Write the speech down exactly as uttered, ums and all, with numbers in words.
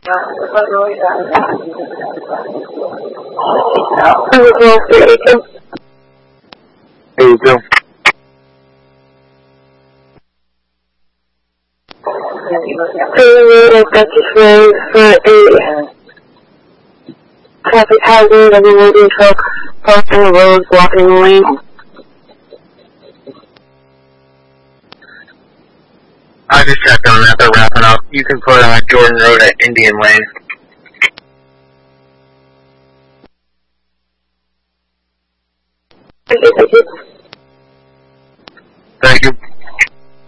There you go. Created necessary for a traffic hazard of a moving truck parked on the road blocking the lane. I just checked on that. They're wrapping up. You can put on Jordan Road at Indian Lane. Thank you. Thank you.